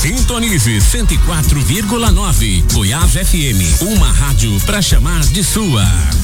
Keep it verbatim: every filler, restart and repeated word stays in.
Sintonize cento e quatro vírgula nove. Goiás F M, uma rádio pra chamar de sua.